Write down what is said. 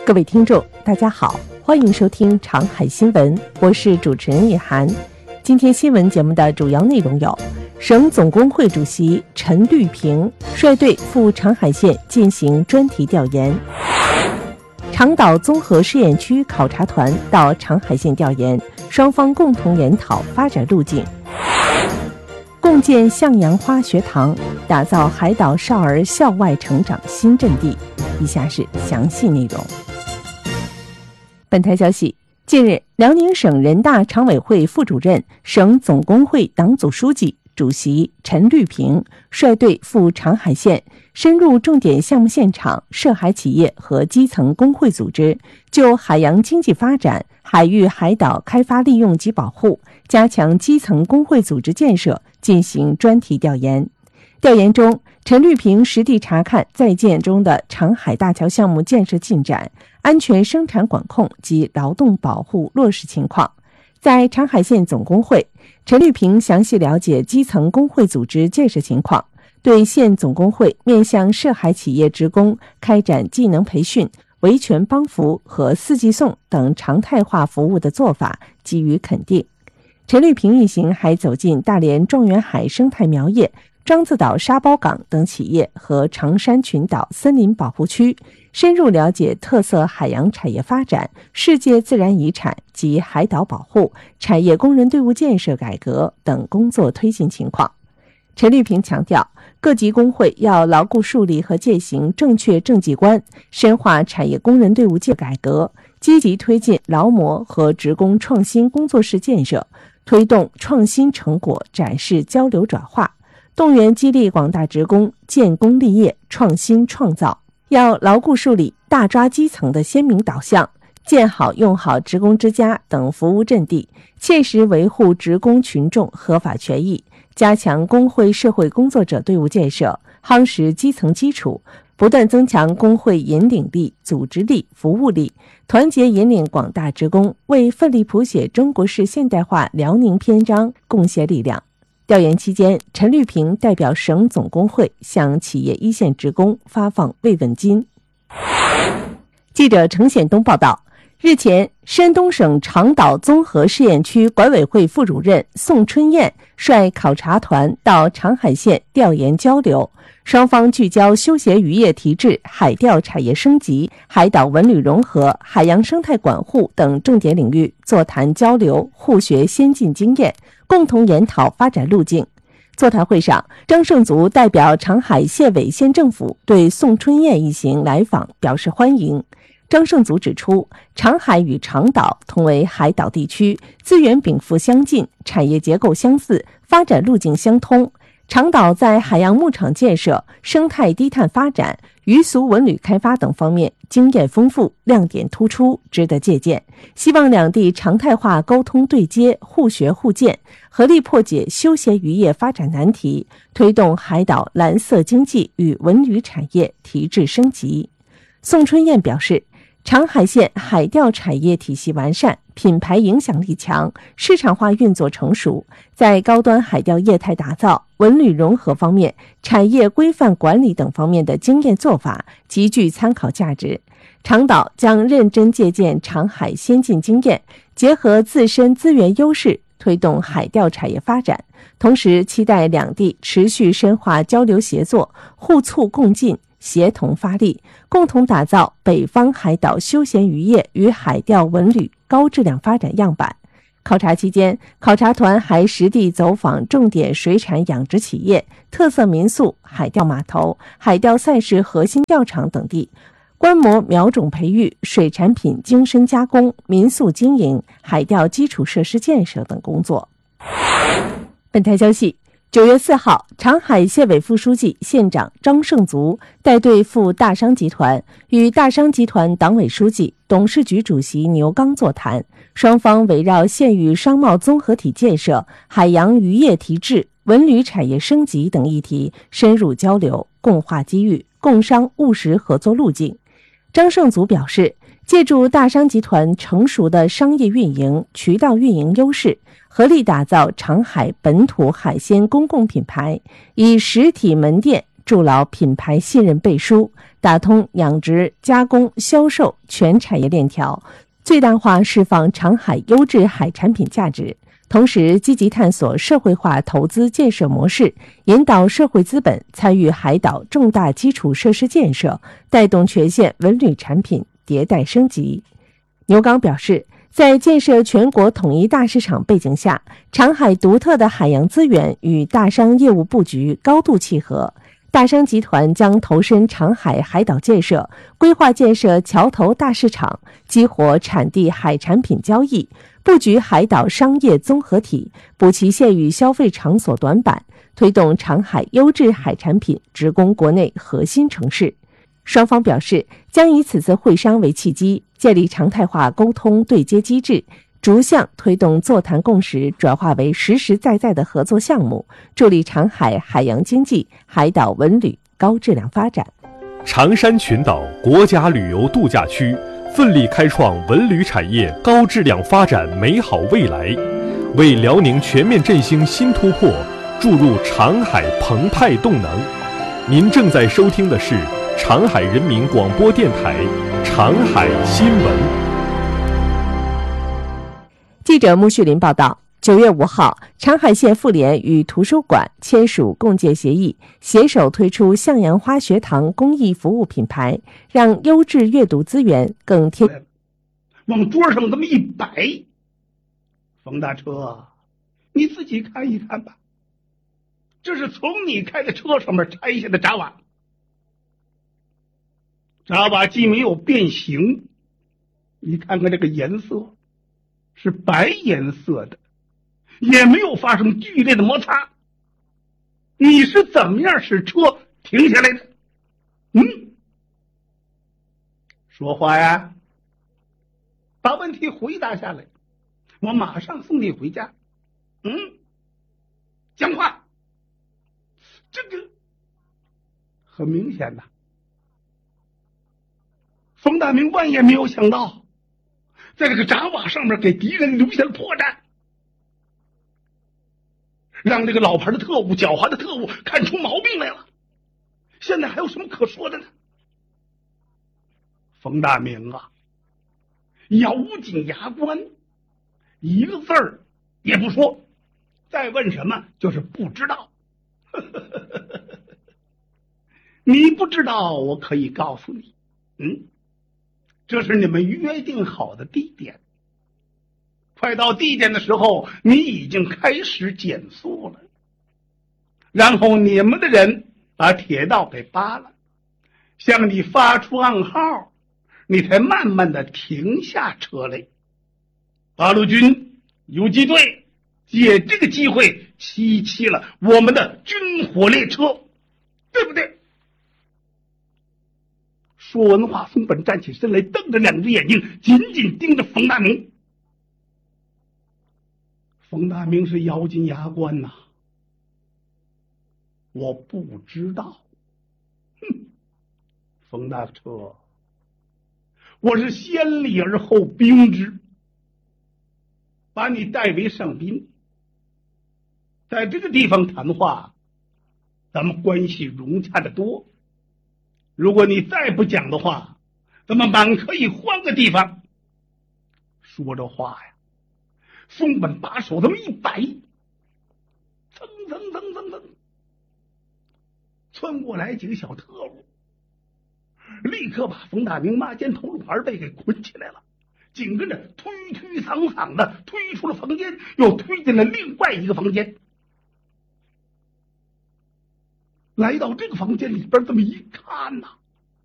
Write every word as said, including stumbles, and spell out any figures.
各位听众大家好，欢迎收听长海新闻，我是主持人叶涵。今天新闻节目的主要内容有：省总工会主席陈绿萍率队赴长海县进行专题调研；长岛综合试验区考察团到长海县调研，双方共同研讨发展路径；共建向阳花学堂，打造海岛少儿校外成长新阵地。以下是详细内容。本台消息，近日，辽宁省人大常委会副主任、省总工会党组书记、主席陈绿萍率队赴长海县，深入重点项目现场、涉海企业和基层工会组织，就海洋经济发展、海域海岛开发利用及保护、加强基层工会组织建设进行专题调研。调研中，陈绿萍实地查看在建中的长海大桥项目建设进展、安全生产管控及劳动保护落实情况。在长海县总工会，陈绿萍详细了解基层工会组织建设情况，对县总工会面向涉海企业职工开展技能培训、维权帮扶和四季送等常态化服务的做法给予肯定。陈绿萍一行还走进大连状元海生态苗业、獐子岛沙包港等企业和长山群岛森林保护区，深入了解特色海洋产业发展、世界自然遗产及海岛保护、产业工人队伍建设改革等工作推进情况。陈绿萍强调，各级工会要牢固树立和践行正确政绩观，深化产业工人队伍建改革，积极推进劳模和职工创新工作室建设，推动创新成果展示交流转化，动员激励广大职工建功立业、创新创造。要牢固树立大抓基层的鲜明导向，建好用好职工之家等服务阵地，切实维护职工群众合法权益，加强工会社会工作者队伍建设，夯实基层基础，不断增强工会引领力、组织力、服务力，团结引领广大职工为奋力谱写中国式现代化辽宁篇章贡献力量。调研期间，陈绿萍代表省总工会向企业一线职工发放慰问金。记者程显东报道，日前，山东省长岛综合试验区管委会副主任宋春燕率考察团到长海县调研交流，双方聚焦休闲渔业提质、海钓产业升级、海岛文旅融合、海洋生态管护等重点领域座谈交流，互学先进经验，共同研讨发展路径。座谈会上，张胜族代表长海县委县政府对宋春燕一行来访表示欢迎。张胜族指出，长海与长岛同为海岛地区，资源禀赋相近，产业结构相似，发展路径相通。长岛在海洋牧场建设、生态低碳发展、渔俗文旅开发等方面经验丰富，亮点突出，值得借鉴。希望两地常态化沟通对接，互学互鉴，合力破解休闲渔业发展难题，推动海岛蓝色经济与文旅产业提质升级。宋春燕表示，长海县海钓产业体系完善，品牌影响力强，市场化运作成熟，在高端海钓业态打造、文旅融合方面、产业规范管理等方面的经验做法极具参考价值。长岛将认真借鉴长海先进经验，结合自身资源优势，推动海钓产业发展，同时期待两地持续深化交流协作，互促共进，协同发力，共同打造北方海岛休闲渔业与海钓文旅高质量发展样板。考察期间，考察团还实地走访重点水产养殖企业、特色民宿、海钓码头、海钓赛事核心钓场等地，观摩苗种培育、水产品精深加工、民宿经营、海钓基础设施建设等工作。本台消息，九月四号，长海县委副书记、县长张胜族带队赴大商集团，与大商集团党委书记、董事局主席牛刚座谈，双方围绕县域商贸综合体建设、海洋渔业提质、文旅产业升级等议题深入交流，共话机遇，共商务实合作路径。张胜族表示，借助大商集团成熟的商业运营、渠道运营优势，合力打造长海本土海鲜公共品牌，以实体门店筑牢品牌信任背书， 打通养殖、加工、销售全产业链条，最大化释放长海优质海产品价值。同时，积极探索社会化投资建设模式，引导社会资本参与海岛重大基础设施建设，带动全线文旅产品迭代升级。牛刚表示，在建设全国统一大市场背景下，长海独特的海洋资源与大商业务布局高度契合。大商集团将投身长海海岛建设，规划建设桥头大市场，激活产地海产品交易，布局海岛商业综合体，补齐县域消费场所短板，推动长海优质海产品直攻国内核心城市。双方表示，将以此次会商为契机，建立常态化沟通对接机制，逐项推动座谈共识转化为实实在在的合作项目，助力长海海洋经济、海岛文旅高质量发展。 长山群岛国家旅游度假区奋力开创文旅产业高质量发展美好未来，为辽宁全面振兴新突破注入长海澎湃动能。您正在收听的是长海人民广播电台长海新闻。 记者穆旭林报道，九月五号，长海县妇联与图书馆签署共建协议，携手推出向阳花学堂公益服务品牌，让优质阅读资源更贴。 往桌上这么一摆，冯大车，你自己看一看吧，这是从你开的车上面拆下的闸瓦，闸瓦既没有变形，你看看这个颜色是白颜色的，也没有发生剧烈的摩擦。你是怎么样使车停下来的？嗯，说话呀，把问题回答下来，我马上送你回家。嗯，讲话，这个很明显呐。冯大明万也没有想到，在这个闸瓦上面给敌人留下了破绽，让这个老牌的特务、狡猾的特务看出毛病来了。现在还有什么可说的呢？冯大明啊，咬紧牙关，一个字儿也不说，再问什么就是不知道。你不知道，我可以告诉你，嗯，这是你们约定好的地点。快到地点的时候，你已经开始减速了，然后你们的人把铁道给扒了，向你发出暗号，你才慢慢的停下车来。八路军游击队借这个机会袭击了我们的军火列车，对不对？说完话，松本站起身来，瞪着两只眼睛紧紧盯着冯大明。冯大明是咬紧牙关呐，我不知道。哼，冯大车，我是先礼而后兵之，把你带为上宾，在这个地方谈话，咱们关系融洽得多。如果你再不讲的话，咱们满可以换个地方。说着话呀，松本把手这么一摆，蹭蹭蹭蹭蹭，窜过来几个小特务，立刻把冯大明抹肩头颅耳背给捆起来了，紧跟着推推搡搡的推出了房间，又推进了另外一个房间。来到这个房间里边，这么一看呐、啊，